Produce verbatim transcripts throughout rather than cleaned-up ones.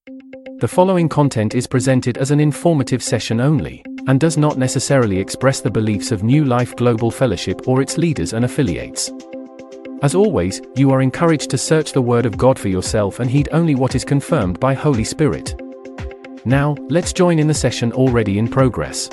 The following content is presented as an informative session only, and does not necessarily express the beliefs of New Life Global Fellowship or its leaders and affiliates. As always, you are encouraged to search the Word of God for yourself and heed only what is confirmed by Holy Spirit. Now, let's join in the session already in progress.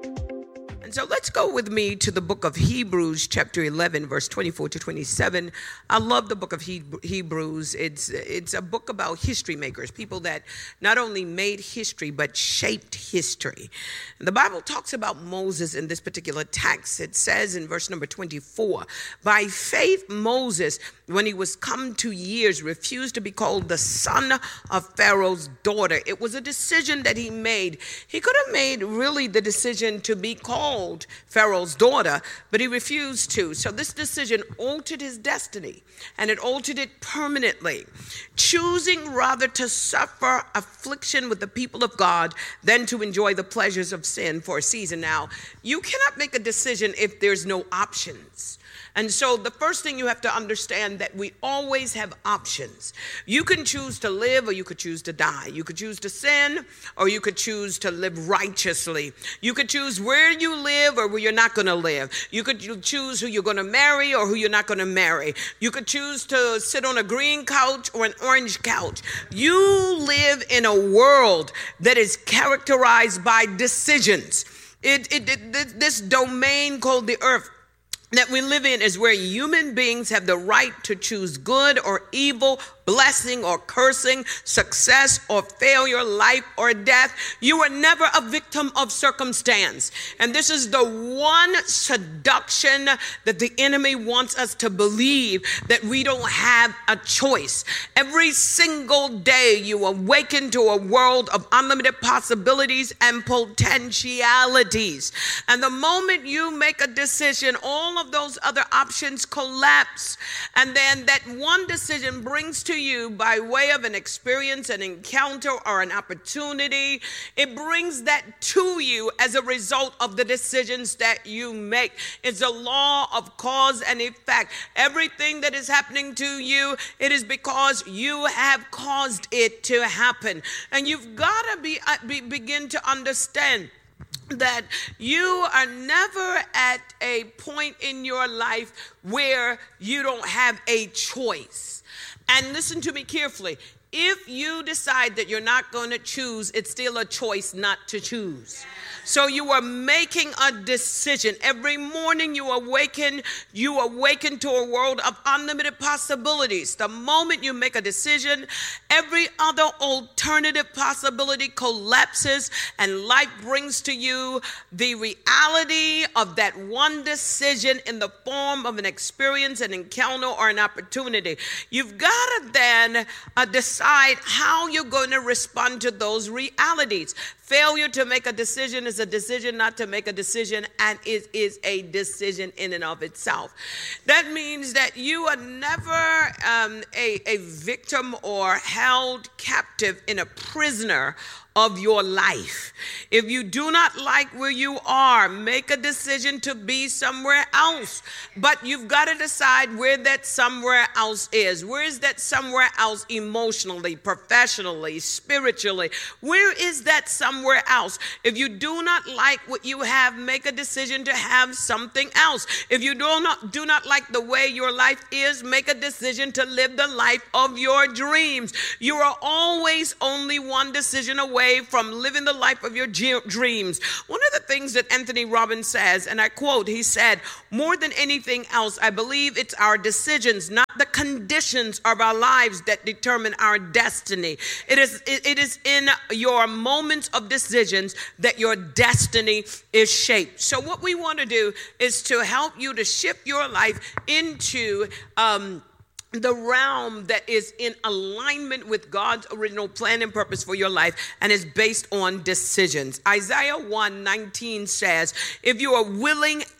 And so let's go with me to the book of Hebrews, chapter eleven, verse twenty-four to twenty-seven. I love the book of Hebrews. It's it's a book about history makers, people that not only made history, but shaped history. And the Bible talks about Moses in this particular text. It says in verse number twenty-four, by faith Moses, when he was come to years, refused to be called the son of Pharaoh's daughter. It was a decision that he made. He could have made really the decision to be called Pharaoh's daughter, but he refused to. So this decision altered his destiny, and it altered it permanently, choosing rather to suffer affliction with the people of God than to enjoy the pleasures of sin for a season. Now, you cannot make a decision if there's no options. And so the first thing you have to understand that we always have options. You can choose to live or you could choose to die. You could choose to sin or you could choose to live righteously. You could choose where you live or where you're not going to live. You could choose who you're going to marry or who you're not going to marry. You could choose to sit on a green couch or an orange couch. You live in a world that is characterized by decisions. It, it, it this domain called the earth that we live in is where human beings have the right to choose good or evil, blessing or cursing, success or failure, life or death. You are never a victim of circumstance. And this is the one seduction that the enemy wants us to believe, that we don't have a choice. Every single day you awaken to a world of unlimited possibilities and potentialities. And the moment you make a decision, all of those other options collapse. And then that one decision brings to you by way of an experience, an encounter, or an opportunity. It brings that to you as a result of the decisions that you make. It's a law of cause and effect. Everything that is happening to you, it is because you have caused it to happen. And you've got to be, uh, be begin to understand that you are never at a point in your life where you don't have a choice. And listen to me carefully. If you decide that you're not going to choose, it's still a choice not to choose. So you are making a decision. Every morning you awaken, you awaken to a world of unlimited possibilities. The moment you make a decision, every other alternative possibility collapses, and life brings to you the reality of that one decision in the form of an experience, an encounter, or an opportunity. You've got to then uh, decide how you're going to respond to those realities. Failure to make a decision is a decision not to make a decision, and it is a decision in and of itself. That means that you are never um, a, a victim or held captive in a prisoner of your life. If you do not like where you are, make a decision to be somewhere else. But you've got to decide where that somewhere else is. Where is that somewhere else emotionally, professionally, spiritually? Where is that somewhere else? If you do not like what you have, make a decision to have something else. If you do not do not like the way your life is, make a decision to live the life of your dreams. You are always only one decision away from living the life of your dreams. One of the things that Anthony Robbins says, and I quote, he said, more than anything else, I believe it's our decisions, not the conditions of our lives, that determine our destiny. It is, it, it is in your moments of decisions that your destiny is shaped. So what we want to do is to help you to shift your life into um, the realm that is in alignment with God's original plan and purpose for your life, and is based on decisions. Isaiah one nineteen says, if you are willing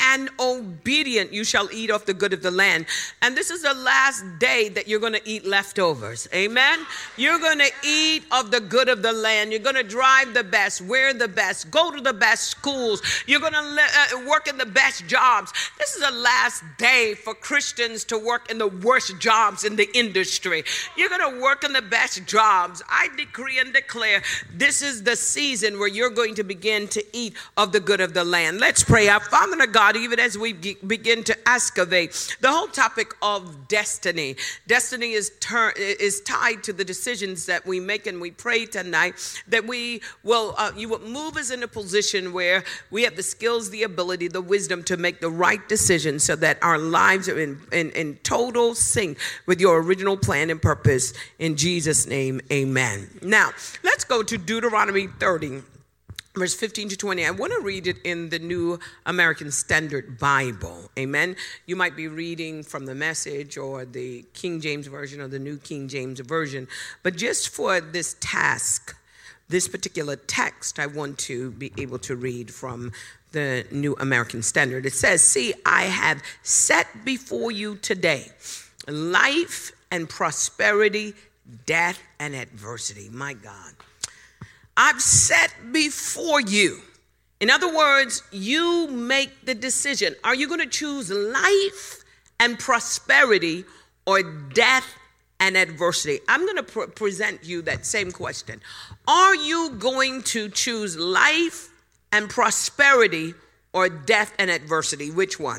and obedient, you shall eat of the good of the land. And this is the last day that you're going to eat leftovers. Amen. You're going to eat of the good of the land. You're going to drive the best, wear the best, go to the best schools. You're going to uh, work in the best jobs. This is the last day for Christians to work in the worst jobs in the industry. You're going to work in the best jobs. I decree and declare this is the season where you're going to begin to eat of the good of the land. Let's pray. Our Father and God, even as we begin to excavate the whole topic of destiny. Destiny is ter- is tied to the decisions that we make, and we pray tonight that we will, uh, you will move us in a position where we have the skills, the ability, the wisdom to make the right decisions so that our lives are in, in, in total sync with your original plan and purpose. In Jesus' name, amen. Now, let's go to Deuteronomy thirty. Verse fifteen to twenty. I want to read it in the New American Standard Bible. Amen. You might be reading from the Message or the King James Version or the New King James Version. But just for this task, this particular text, I want to be able to read from the New American Standard. It says, "See, I have set before you today life and prosperity, death and adversity." My God. I've set before you. In other words, you make the decision. Are you going to choose life and prosperity or death and adversity? I'm going to pr- present you that same question. Are you going to choose life and prosperity or death and adversity? Which one?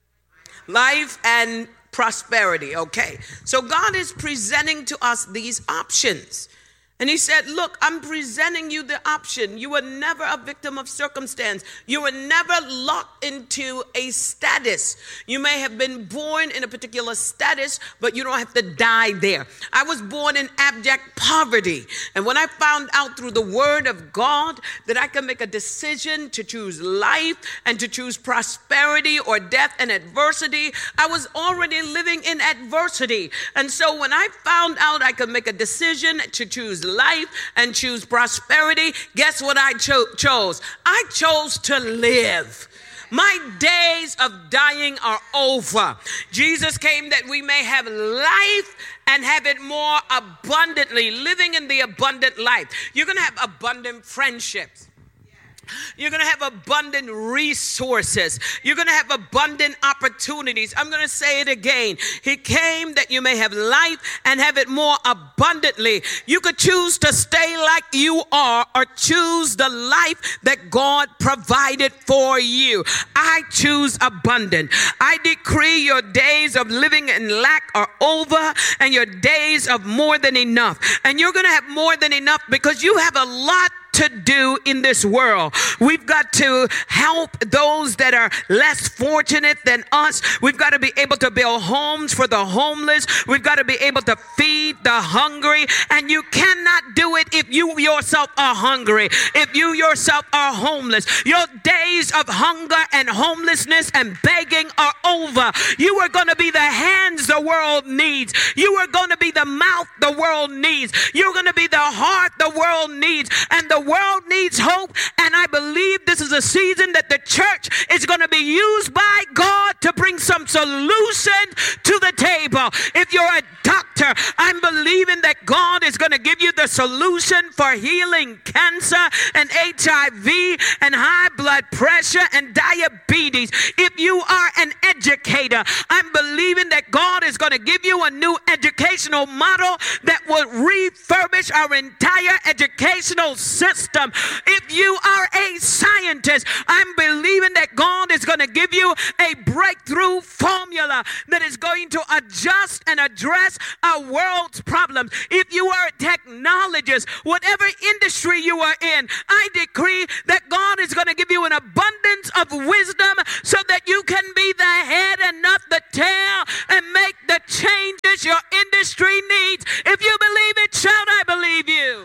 Life and prosperity. Okay. So God is presenting to us these options. And he said, look, I'm presenting you the option. You were never a victim of circumstance. You were never locked into a status. You may have been born in a particular status, but you don't have to die there. I was born in abject poverty. And when I found out through the word of God that I can make a decision to choose life and to choose prosperity or death and adversity, I was already living in adversity. And so when I found out I could make a decision to choose life and choose prosperity, guess what I cho- chose? I chose to live. My days of dying are over. Jesus came that we may have life and have it more abundantly, living in the abundant life. You're going to have abundant friendships. You're going to have abundant resources. You're going to have abundant opportunities. I'm going to say it again. He came that you may have life and have it more abundantly. You could choose to stay like you are or choose the life that God provided for you. I choose abundant. I decree your days of living in lack are over and your days of more than enough. And you're going to have more than enough because you have a lot to do in this world. We've got to help those that are less fortunate than us. We've got to be able to build homes for the homeless. We've got to be able to feed the hungry. And you cannot do it if you yourself are hungry, if you yourself are homeless. Your days of hunger and homelessness and begging are over. You are going to be the hands the world needs. You are going to be the mouth the world needs. You're going to be the heart the world needs. And the world needs hope, and I believe this is a season that the church is going to be used by God to bring some solution to the table. If you're a doctor, I'm believing that God is going to give you the solution for healing cancer and H I V and high blood pressure and diabetes. If you are an educator, I'm believing that God is going to give you a new educational model that will refurbish our entire educational system. System. If you are a scientist, I'm believing that God is going to give you a breakthrough formula that is going to adjust and address our world's problems. If you are a technologist, whatever industry you are in, I decree that God is going to give you an abundance of wisdom so that you can be the head and not the tail and make the changes your industry needs. If you believe it, shout, I believe you.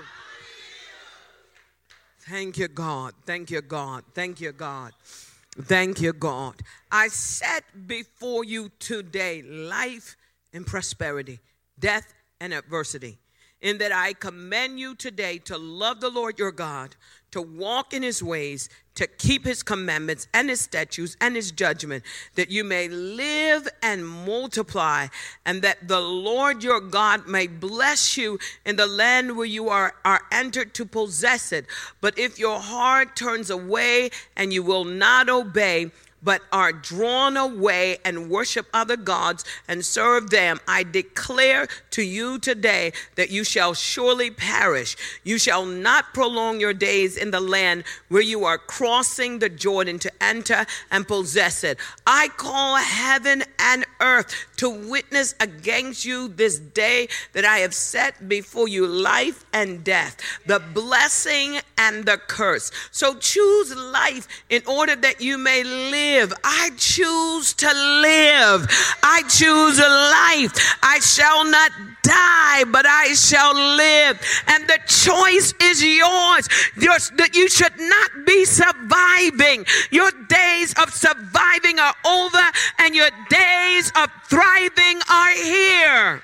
Thank you, God. Thank you, God. Thank you, God. Thank you, God. I set before you today life and prosperity, death and adversity. in that I command you today to love the Lord your God, to walk in his ways, to keep his commandments and his statutes and his judgment, that you may live and multiply, and that the Lord your God may bless you in the land where you are, are entered to possess it. But if your heart turns away and you will not obey, but are drawn away and worship other gods and serve them, I declare to you today that you shall surely perish. You shall not prolong your days in the land where you are crossing the Jordan to enter and possess it. I call heaven and earth to witness against you this day that I have set before you life and death, the blessing and the curse. So choose life in order that you may live. I choose to live. I choose life. I shall not die, but I shall live. And the choice is yours. That you should not be surviving. Your days of surviving are over, and your days of thriving are here.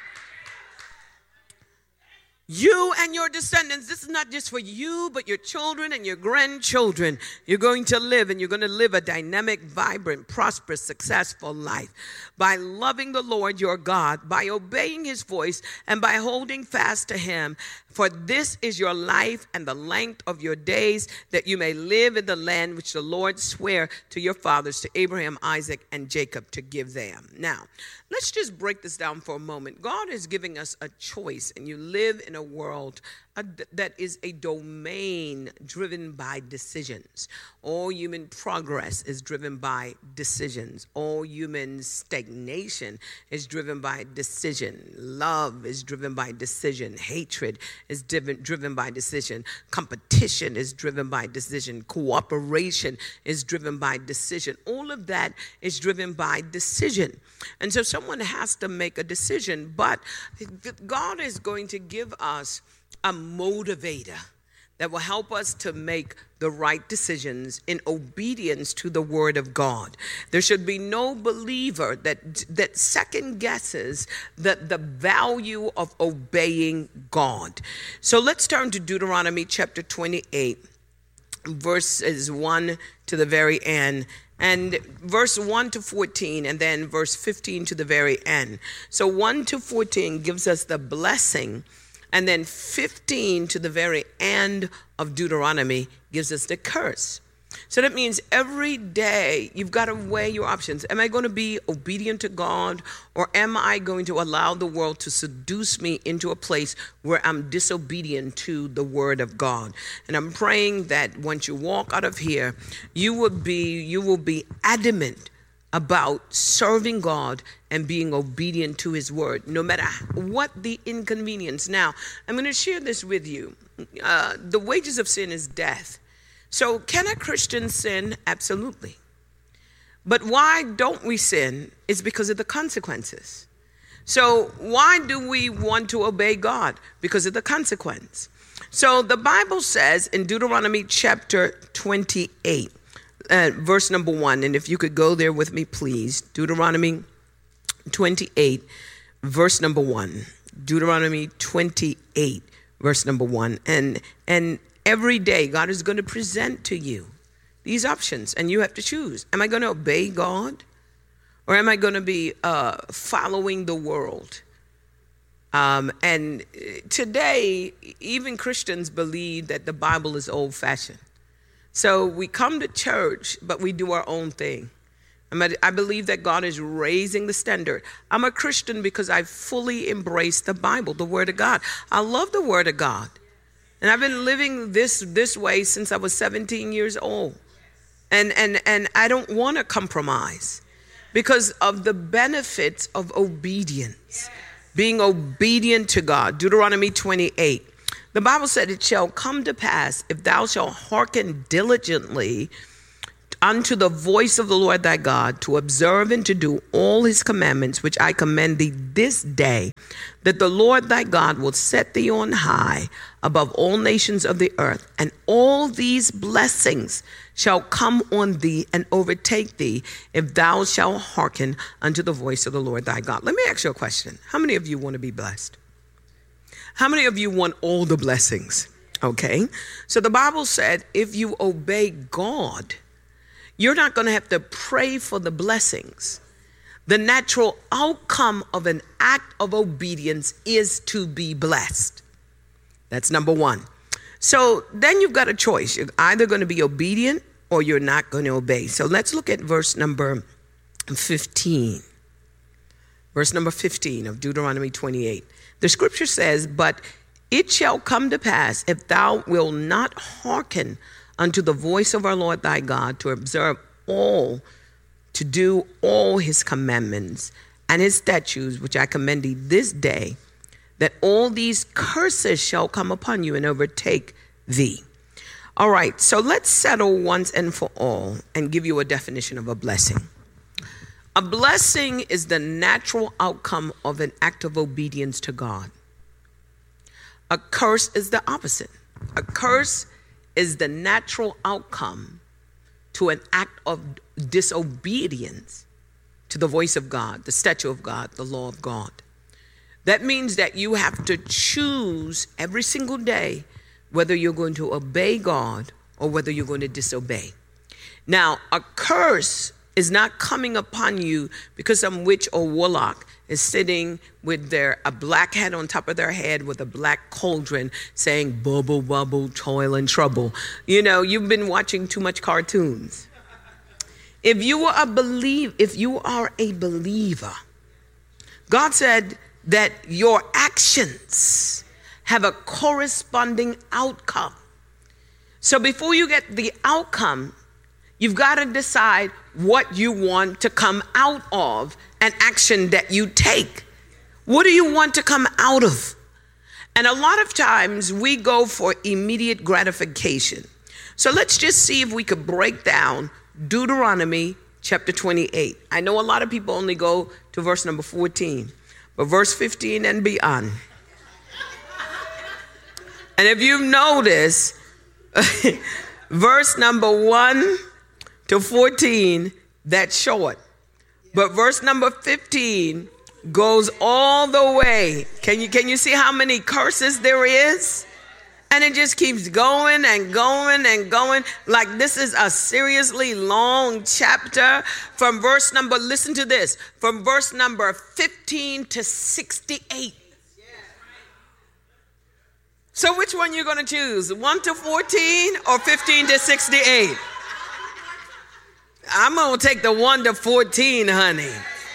You and your descendants, this is not just for you, but your children and your grandchildren. You're going to live, and you're going to live a dynamic, vibrant, prosperous, successful life by loving the Lord your God, by obeying his voice, and by holding fast to him. For this is your life and the length of your days, that you may live in the land which the Lord sware to your fathers, to Abraham, Isaac, and Jacob, to give them. Now, let's just break this down for a moment. God is giving us a choice, and you live in a world uh, that is a domain driven by decisions. All human progress is driven by decisions. All human stagnation is driven by decision. Love is driven by decision. Hatred is driven, driven by decision. Competition is driven by decision. Cooperation is driven by decision. All of that is driven by decision. And so someone has to make a decision, but God is going to give us a motivator that will help us to make the right decisions in obedience to the word of God. There should be no believer that that second guesses the, the value of obeying God. So let's turn to Deuteronomy chapter twenty-eight, verses one to the very end. And verse one to fourteen, and then verse fifteen to the very end. So one to fourteen gives us the blessing, and then fifteen to the very end of Deuteronomy gives us the curse. So that means every day you've got to weigh your options. Am I going to be obedient to God, or am I going to allow the world to seduce me into a place where I'm disobedient to the word of God? And I'm praying that once you walk out of here, you will be you will be adamant about serving God and being obedient to his word, no matter what the inconvenience. Now, I'm going to share this with you. Uh, the wages of sin is death. So can a Christian sin? Absolutely. But why don't we sin? It's because of the consequences. So why do we want to obey God? Because of the consequence. So the Bible says in Deuteronomy chapter twenty-eight, uh, verse number one, and if you could go there with me, please. Deuteronomy twenty-eight, verse number one. Deuteronomy twenty-eight, verse number one. And, and, Every day, God is going to present to you these options, and you have to choose. Am I going to obey God, or am I going to be uh, following the world? Um, and today, even Christians believe that the Bible is old-fashioned. So we come to church, but we do our own thing. I believe that God is raising the standard. I'm a Christian because I fully embrace the Bible, the Word of God. I love the Word of God. And I've been living this this way since I was seventeen years old. And and and I don't want to compromise because of the benefits of obedience. Being obedient to God. Deuteronomy twenty-eight. The Bible said, it shall come to pass, if thou shalt hearken diligently unto the voice of the Lord thy God, to observe and to do all his commandments, which I command thee this day, that the Lord thy God will set thee on high above all nations of the earth, and all these blessings shall come on thee and overtake thee, if thou shalt hearken unto the voice of the Lord thy God. Let me ask you a question. How many of you want to be blessed? How many of you want all the blessings? Okay. So the Bible said if you obey God, you're not going to have to pray for the blessings. The natural outcome of an act of obedience is to be blessed. That's number one. So then you've got a choice. You're either going to be obedient or you're not going to obey. So let's look at verse number fifteen. Verse number fifteen of Deuteronomy twenty-eight. The scripture says, but it shall come to pass, if thou wilt not hearken unto the voice of our Lord thy God, to observe all, to do all his commandments and his statutes, which I command thee this day, that all these curses shall come upon you and overtake thee. All right, so let's settle once and for all and give you a definition of a blessing. A blessing is the natural outcome of an act of obedience to God. A curse is the opposite. A curse is the natural outcome to an act of disobedience to the voice of God, the statute of God, the law of God. That means that you have to choose every single day whether you're going to obey God or whether you're going to disobey. Now, a curse is not coming upon you because some witch or warlock is sitting with their a black hat on top of their head with a black cauldron saying bubble, bubble, toil and trouble. You know, you've been watching too much cartoons. If you are a believe, if you are a believer, God said that your actions have a corresponding outcome. So before you get the outcome, you've got to decide what you want to come out of an action that you take. What do you want to come out of? And a lot of times we go for immediate gratification. So let's just see if we could break down Deuteronomy chapter twenty-eight. I know a lot of people only go to verse number fourteen, but verse fifteen and beyond. And if you've noticed, verse number one to fourteen, that's short. But verse number fifteen goes all the way. Can you, can you see how many curses there is? And it just keeps going and going and going. Like this is a seriously long chapter from verse number, listen to this, from verse number fifteen to sixty-eight. So which one you going to choose? one to fourteen or fifteen to sixty-eight? I'm going to take the one to fourteen, honey.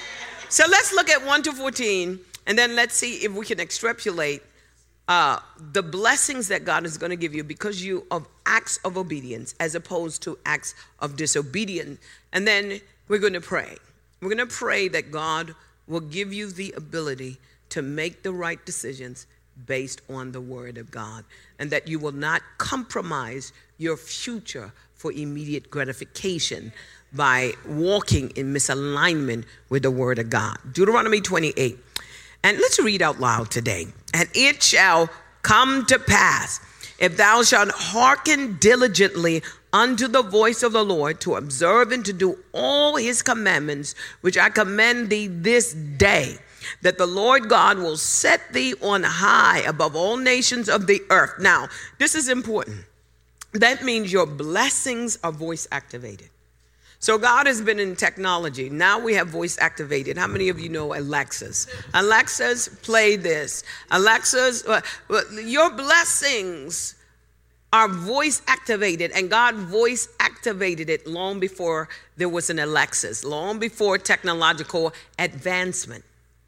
So let's look at one to fourteen, and then let's see if we can extrapolate uh, the blessings that God is going to give you because you of acts of obedience as opposed to acts of disobedience. And then we're going to pray. We're going to pray that God will give you the ability to make the right decisions based on the word of God, and that you will not compromise your future for immediate gratification by walking in misalignment with the word of God. Deuteronomy twenty-eight. And let's read out loud today. And it shall come to pass, if thou shalt hearken diligently unto the voice of the Lord, to observe and to do all his commandments, which I command thee this day, that the Lord God will set thee on high above all nations of the earth. Now, this is important. That means your blessings are voice activated. So God has been in technology. Now we have voice activated. How many of you know Alexas? Alexas, play this. Alexas, uh, your blessings are voice activated, and God voice activated it long before there was an Alexas, long before technological advancement.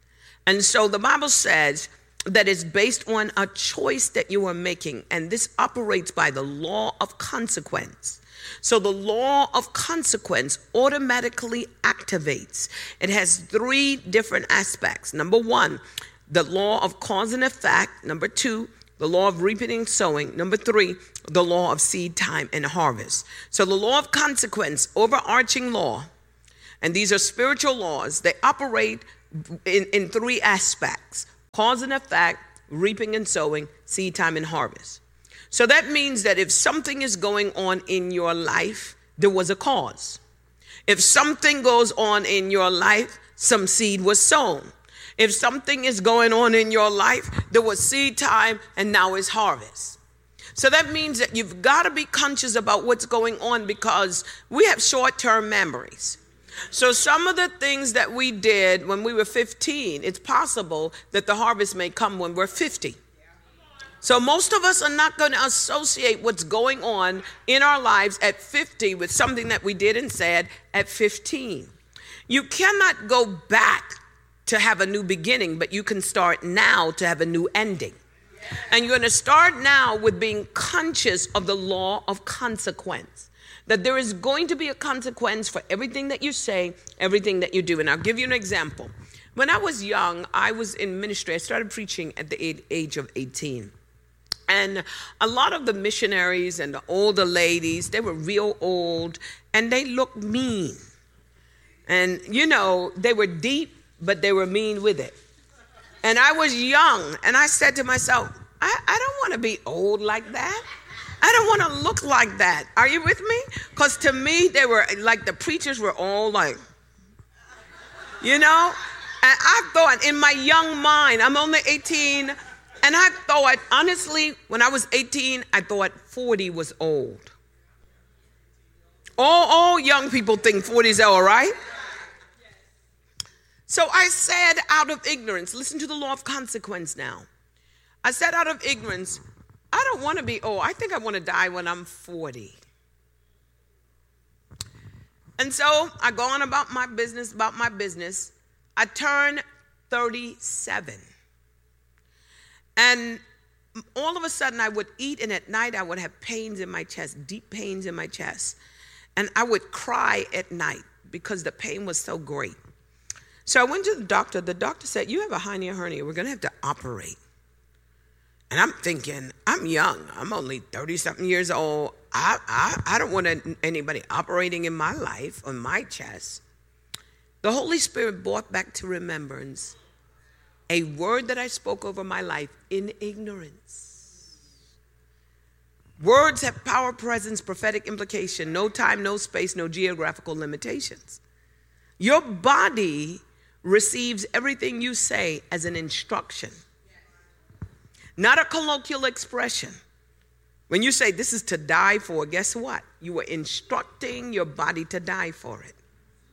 And so the Bible says that it's based on a choice that you are making, and this operates by the law of consequence. So the law of consequence automatically activates. It has three different aspects. Number one, the law of cause and effect. Number two, the law of reaping and sowing. Number three, the law of seed time and harvest. So the law of consequence, overarching law, and these are spiritual laws, they operate in, in three aspects: cause and effect, reaping and sowing, seed time and harvest. So that means that if something is going on in your life, there was a cause. If something goes on in your life, some seed was sown. If something is going on in your life, there was seed time and now is harvest. So that means that you've got to be conscious about what's going on, because we have short-term memories. So some of the things that we did when we were fifteen, it's possible that the harvest may come when we're fifty. So most of us are not going to associate what's going on in our lives at fifty with something that we did and said at fifteen. You cannot go back to have a new beginning, but you can start now to have a new ending. And you're going to start now with being conscious of the law of consequence. That there is going to be a consequence for everything that you say, everything that you do. And I'll give you an example. When I was young, I was in ministry. I started preaching at the age of eighteen. And a lot of the missionaries and the older ladies, they were real old and they looked mean. And, you know, they were deep, but they were mean with it. And I was young, and I said to myself, I, I don't want to be old like that. I don't want to look like that. Are you with me? Because to me, they were like, the preachers were all like, you know? And I thought in my young mind, I'm only eighteen, and I thought, honestly, when I was eighteen, I thought forty was old. All, all young people think forty is all right. So I said out of ignorance, listen to the law of consequence now. I said out of ignorance, I don't want to be old. I think I want to die when I'm forty. And so I go on about my business, about my business. I turn thirty-seven. And all of a sudden I would eat, and at night I would have pains in my chest, deep pains in my chest. And I would cry at night because the pain was so great. So I went to the doctor. The doctor said, you have a hernia hernia. We're going to have to operate. And I'm thinking, I'm young. I'm only thirty-something years old. I, I, I don't want anybody operating in my life, on my chest. The Holy Spirit brought back to remembrance a word that I spoke over my life in ignorance. Words have power, presence, prophetic implication, no time, no space, no geographical limitations. Your body receives everything you say as an instruction, not a colloquial expression. When you say this is to die for, guess what? You were instructing your body to die for it.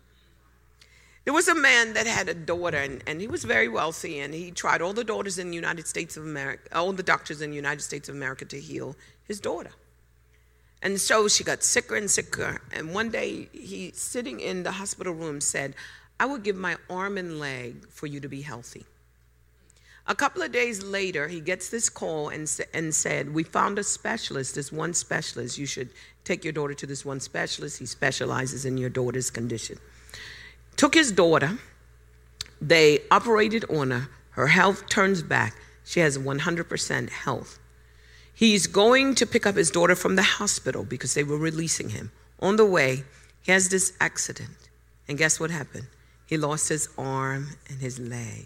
There was a man that had a daughter, and, and he was very wealthy, and he tried all the daughters in the United States of America, all the doctors in the United States of America to heal his daughter. And so she got sicker and sicker, and one day he, sitting in the hospital room, said, I would give my arm and leg for you to be healthy. A couple of days later, he gets this call and, and said, we found a specialist, this one specialist. You should take your daughter to this one specialist. He specializes in your daughter's condition. Took his daughter. They operated on her. Her health turns back. She has one hundred percent health. He's going to pick up his daughter from the hospital because they were releasing him. On the way, he has this accident. And guess what happened? He lost his arm and his leg.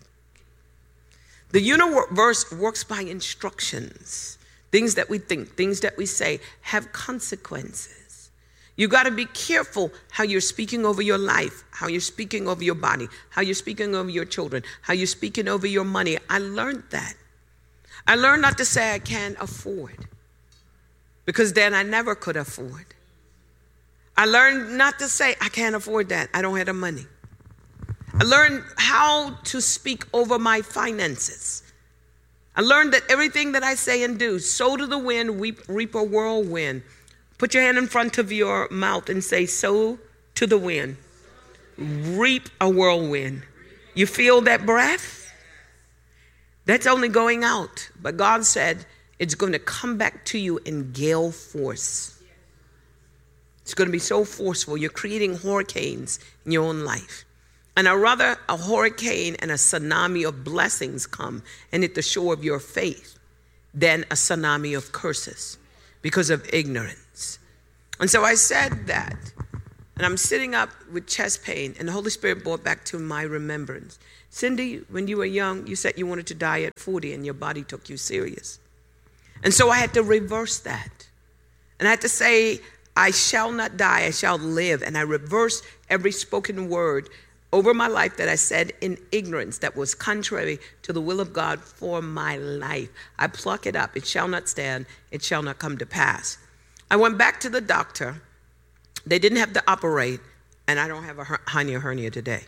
The universe works by instructions. Things that we think, things that we say have consequences. You got to be careful how you're speaking over your life, how you're speaking over your body, how you're speaking over your children, how you're speaking over your money. I learned that. I learned not to say I can't afford, because then I never could afford. I learned not to say I can't afford that. I don't have the money. I learned how to speak over my finances. I learned that everything that I say and do, sow to the wind, reap, reap a whirlwind. Put your hand in front of your mouth and say, sow to the wind, reap a whirlwind. You feel that breath? That's only going out. But God said it's going to come back to you in gale force. It's going to be so forceful. You're creating hurricanes in your own life. And I'd rather a hurricane and a tsunami of blessings come and hit the shore of your faith than a tsunami of curses because of ignorance. And so I said that, and I'm sitting up with chest pain, and the Holy Spirit brought back to my remembrance. Cindy, when you were young, you said you wanted to die at forty, and your body took you serious. And so I had to reverse that. And I had to say, I shall not die, I shall live. And I reversed every spoken word over my life that I said in ignorance that was contrary to the will of God for my life. I pluck it up. It shall not stand. It shall not come to pass. I went back to the doctor. They didn't have to operate, and I don't have a hernia hernia today.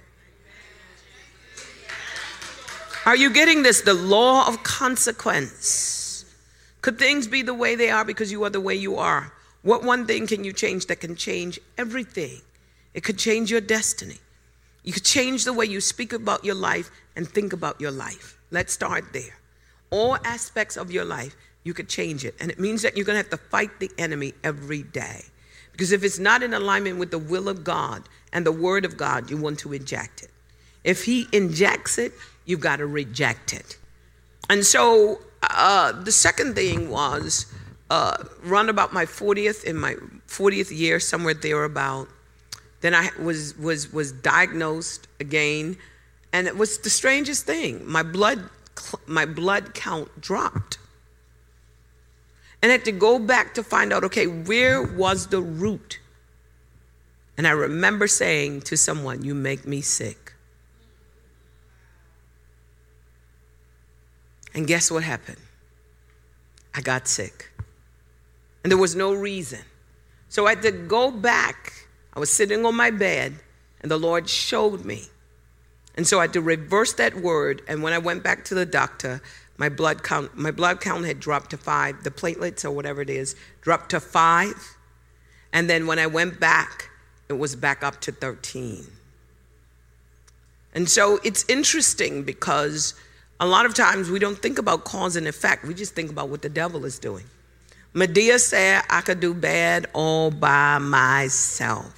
Are you getting this? The law of consequence. Could things be the way they are because you are the way you are? What one thing can you change that can change everything? It could change your destiny. You could change the way you speak about your life and think about your life. Let's start there. All aspects of your life, you could change it. And it means that you're going to have to fight the enemy every day. Because if it's not in alignment with the will of God and the word of God, you want to inject it. If he injects it, you've got to reject it. And so uh, the second thing was uh, run about my fortieth, in my fortieth year, somewhere thereabout. Then I was was was diagnosed again, and it was the strangest thing. My blood my blood count dropped, and I had to go back to find out, okay, where was the root? And I remember saying to someone, "You make me sick." And guess what happened? I got sick, and there was no reason. So I had to go back. I was sitting on my bed, and the Lord showed me. And so I had to reverse that word, and when I went back to the doctor, my blood count my blood count had dropped to five, the platelets or whatever it is, dropped to five. And then when I went back, it was back up to thirteen. And so it's interesting because a lot of times we don't think about cause and effect. We just think about what the devil is doing. Medea said, I could do bad all by myself.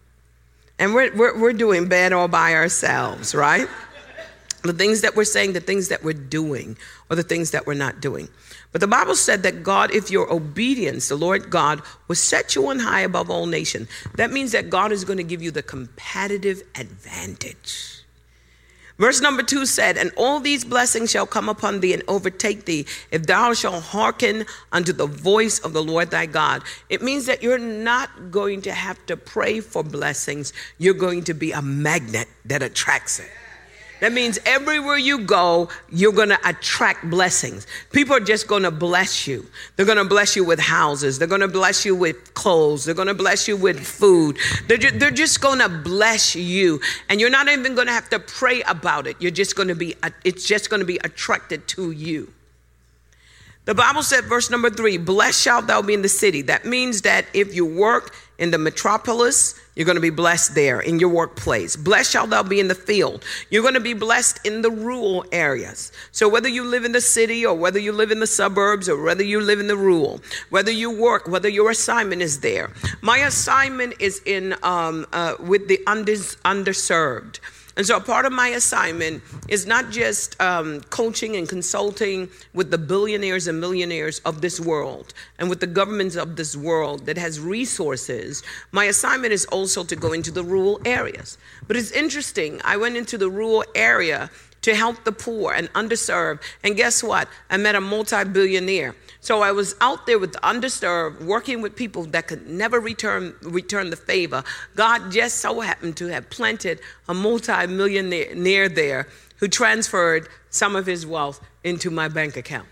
And we're, we're, we're doing bad all by ourselves, right? The things that we're saying, the things that we're doing, or the things that we're not doing. But the Bible said that God, if your obedience, the Lord God, will set you on high above all nations. That means that God is going to give you the competitive advantage. Verse number two said, and all these blessings shall come upon thee and overtake thee, if thou shalt hearken unto the voice of the Lord thy God. It means that you're not going to have to pray for blessings. You're going to be a magnet that attracts it. That means everywhere you go, you're going to attract blessings. People are just going to bless you. They're going to bless you with houses. They're going to bless you with clothes. They're going to bless you with food. They're, ju- they're just going to bless you. And you're not even going to have to pray about it. You're just going to be, it's just going to be attracted to you. The Bible said, verse number three, blessed shalt thou be in the city. That means that if you work in the metropolis, you're going to be blessed there in your workplace. Blessed shalt thou be in the field. You're going to be blessed in the rural areas. So whether you live in the city or whether you live in the suburbs or whether you live in the rural, whether you work, whether your assignment is there. My assignment is in um, uh, with the unders- underserved. And so a part of my assignment is not just um, coaching and consulting with the billionaires and millionaires of this world and with the governments of this world that has resources. My assignment is also to go into the rural areas. But it's interesting. I went into the rural area to help the poor and underserved. And guess what? I met a multi-billionaire. So I was out there with the underserved, working with people that could never return return the favor. God just so happened to have planted a multi-millionaire there who transferred some of his wealth into my bank account.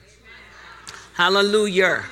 Hallelujah.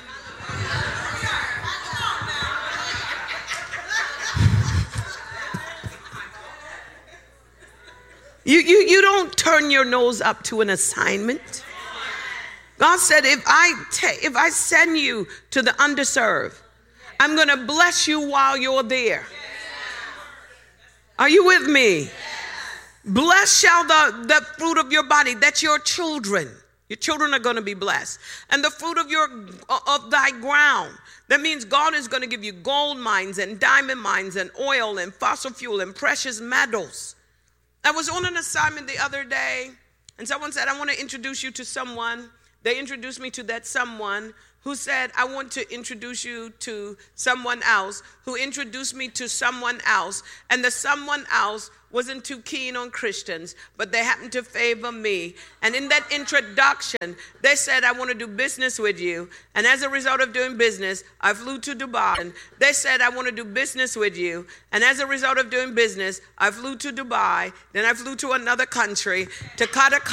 You, you, you don't turn your nose up to an assignment. God said, if I ta- if I send you to the underserved, I'm going to bless you while you're there. Are you with me? Blessed shall the, the fruit of your body, that's your children. Your children are going to be blessed. And the fruit of your of thy ground. That means God is going to give you gold mines and diamond mines and oil and fossil fuel and precious metals. I was on an assignment the other day, and someone said, I want to introduce you to someone. They introduced me to that someone who said, I want to introduce you to someone else, who introduced me to someone else, and the someone else wasn't too keen on Christians, but they happened to favor me. And in that introduction, they said, I want to do business with you. And as a result of doing business, I flew to Dubai. And they said, I want to do business with you. And as a result of doing business, I flew to Dubai. Then I flew to another country, to Qatar.